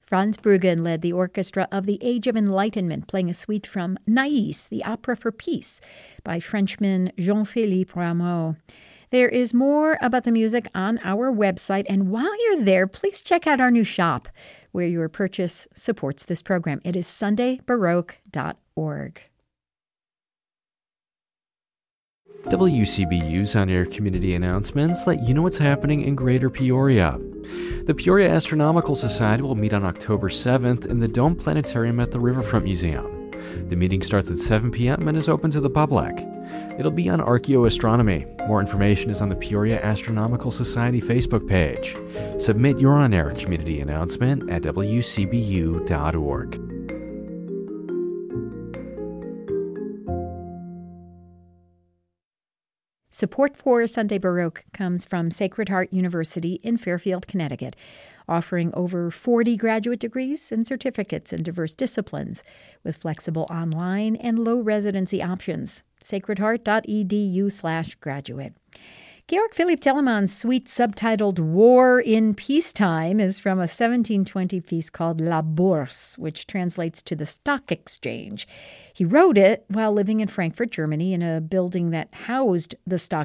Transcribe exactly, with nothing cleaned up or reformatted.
Franz Bruggen led the orchestra of the Age of Enlightenment, playing a suite from Naïs, the Opera for Peace, by Frenchman Jean-Philippe Rameau. There is more about the music on our website, and while you're there, please check out our new shop, where your purchase supports this program. It is sunday baroque dot org. W C B U's on-air community announcements let you know what's happening in Greater Peoria. The Peoria Astronomical Society will meet on October seventh in the Dome Planetarium at the Riverfront Museum. The meeting starts at seven p.m. and is open to the public. It'll be on archaeoastronomy. More information is on the Peoria Astronomical Society Facebook page. Submit your on-air community announcement at w c b u dot org. Support for Sunday Baroque comes from Sacred Heart University in Fairfield, Connecticut, offering over forty graduate degrees and certificates in diverse disciplines with flexible online and low residency options. sacred heart dot e d u slash graduate. Georg Philipp Telemann's suite subtitled War in Peacetime is from a seventeen twenty piece called La Bourse, which translates to the stock exchange. He wrote it while living in Frankfurt, Germany, in a building that housed the stock